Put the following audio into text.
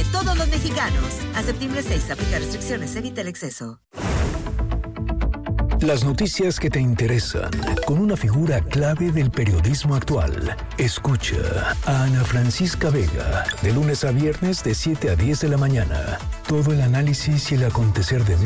todos los mexicanos. A septiembre 6, aplica restricciones, evita el exceso. Las noticias que te interesan, con una figura clave del periodismo actual. Escucha a Ana Francisca Vega, de lunes a viernes de 7 a 10 de la mañana. Todo el análisis y el acontecer de